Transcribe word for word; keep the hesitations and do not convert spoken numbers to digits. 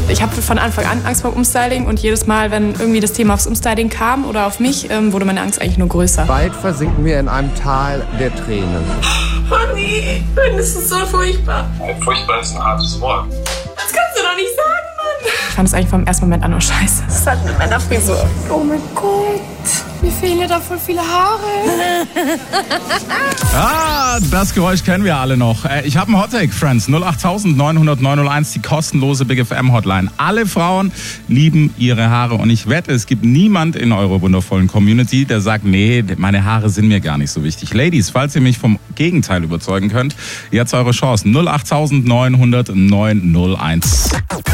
Ich habe von Anfang an Angst vor Umstyling und jedes Mal, wenn irgendwie das Thema aufs Umstyling kam oder auf mich, ähm, wurde meine Angst eigentlich nur größer. Bald versinken wir in einem Tal der Tränen. Oh nee, das ist so furchtbar. Furchtbar ist ein hartes Wort. Das kannst du doch nicht sagen, Mann. Ich fand es eigentlich vom ersten Moment an nur scheiße. Das ist halt mit meiner Frisur. Oh mein Gott, mir fehlen ja da voll viele Haare. Ah, das Geräusch kennen wir alle noch. Ich habe einen Hottake, Friends. null acht neun null null neun null eins, die kostenlose Big F M Hotline. Alle Frauen lieben ihre Haare und ich wette, es gibt niemand in eurer wundervollen Community, der sagt, nee, meine Haare sind mir gar nicht so wichtig. Ladies, falls ihr mich vom Gegenteil überzeugen könnt, jetzt eure Chance. null acht neun null null neun null eins.